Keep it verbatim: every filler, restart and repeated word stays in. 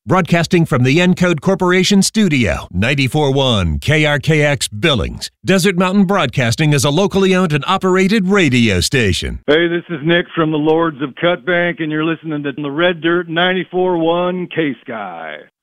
Broadcasting from the Encode Corporation studio, ninety-four point one K R K X Billings. Desert Mountain Broadcasting is a locally owned and operated radio station. Hey, this is Nick from the Lords of Cutbank, and you're listening to the Red Dirt ninety-four point one K-Sky.